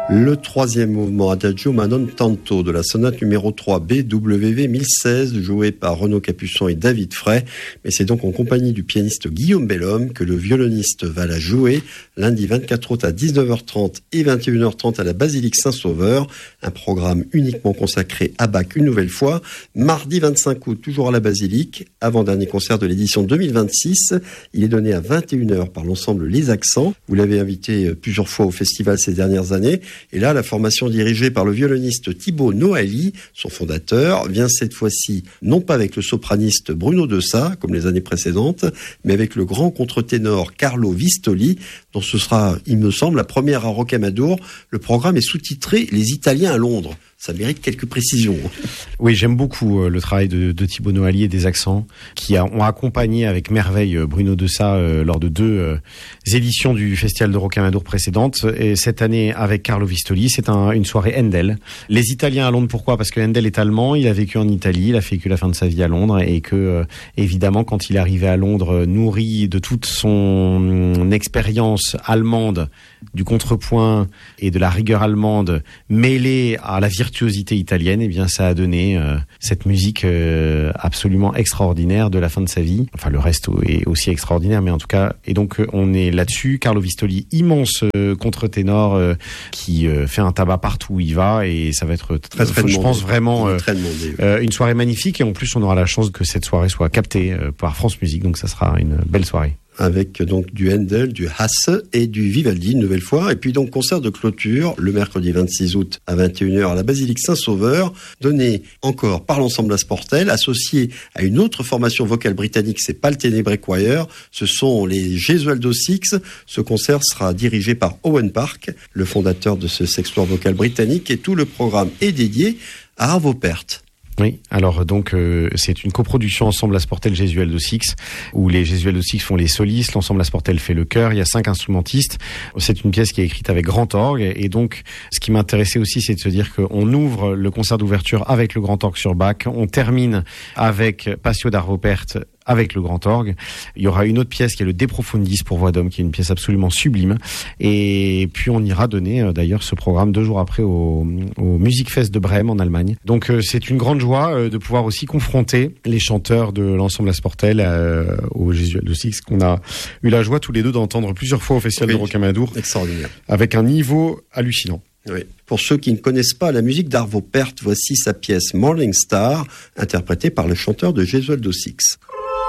Le troisième mouvement Adagio ma non tanto de la sonate numéro 3 BWV 1016 joué par Renaud Capuçon et David Fray. Mais c'est donc en compagnie du pianiste Guillaume Bellhomme que le violoniste va la jouer lundi 24 août à 19h30 et 21h30 à la Basilique Saint-Sauveur. Un programme uniquement consacré à Bach une nouvelle fois. Mardi 25 août, toujours à la Basilique, avant-dernier concert de l'édition 2026. Il est donné à 21h par l'ensemble Les Accents. Vous l'avez invité plusieurs fois au festival ces dernières années. Et là, la formation dirigée par le violoniste Thibaut Noali, son fondateur, vient cette fois-ci non pas avec le sopraniste Bruno Dessat, comme les années précédentes, mais avec le grand contre-ténor Carlo Vistoli, dont ce sera, il me semble, la première à Rocamadour. Le programme est sous-titré « Les Italiens à Londres ». Ça mérite quelques précisions. Oui, j'aime beaucoup le travail de Thibaut Noali et des Accents, qui ont accompagné avec merveille Bruno Dessat lors de deux éditions du Festival de Rocamadour précédentes. Et cette année, avec Carlo Vistoli, c'est une soirée Handel. Les Italiens à Londres, pourquoi ? Parce que Handel est allemand, il a vécu en Italie, il a vécu la fin de sa vie à Londres, et que, évidemment, quand il est arrivé à Londres, nourri de toute son expérience allemande, du contrepoint et de la rigueur allemande, mêlée à la virtuosité italienne, eh bien ça a donné cette musique absolument extraordinaire de la fin de sa vie. Enfin, le reste est aussi extraordinaire, mais en tout cas, et donc on est là-dessus. Carlo Vistoli, immense contre-ténor qui fait un tabac partout où il va, et ça va être très je pense vraiment une soirée magnifique, et en plus on aura la chance que cette soirée soit captée par France Musique, donc ça sera une belle soirée. Avec donc du Handel, du Hasse et du Vivaldi une nouvelle fois. Et puis donc concert de clôture le mercredi 26 août à 21h à la Basilique Saint-Sauveur, donné encore par l'ensemble Asportel, associé à une autre formation vocale britannique, c'est pas le Tenebrae Choir, ce sont les Gesualdo Six. Ce concert sera dirigé par Owen Park, le fondateur de ce sextoire vocal britannique, et tout le programme est dédié à Arvo Pärt. Oui, alors donc c'est une coproduction Ensemble Asportel Gesualdo Six, où les Gesualdo Six font les solistes, l'Ensemble Asportel fait le chœur, il y a 5 instrumentistes. C'est une pièce qui est écrite avec grand orgue, et donc ce qui m'intéressait aussi, c'est de se dire qu'on ouvre le concert d'ouverture avec le grand orgue sur Bach, on termine avec Passio d'Arvo Pärt avec le grand orgue. Il y aura une autre pièce qui est le De Profundis pour voix d'homme, qui est une pièce absolument sublime. Et puis on ira donner d'ailleurs ce programme 2 jours après au Musikfest de Brême en Allemagne. Donc c'est une grande joie de pouvoir aussi confronter les chanteurs de l'ensemble Asportel au Gesualdo Six, qu'on a eu la joie tous les deux d'entendre plusieurs fois au Festival de Rocamadour. Extraordinaire. Avec un niveau hallucinant. Oui. Pour ceux qui ne connaissent pas la musique d'Arvo Pärt, voici sa pièce Morning Star, interprétée par le chanteur de Gesualdo Six.